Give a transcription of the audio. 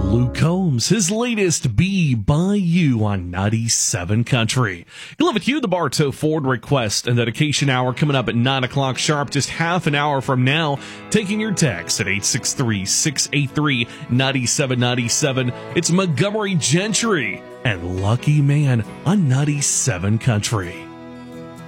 Luke Combs, his latest Be By You on 97 Country. You'll have a Hugh the Bartow Ford request and dedication hour coming up at 9 o'clock sharp, just half an hour from now. Taking your text at 863-683-9797. It's Montgomery Gentry and Lucky Man on 97 Country.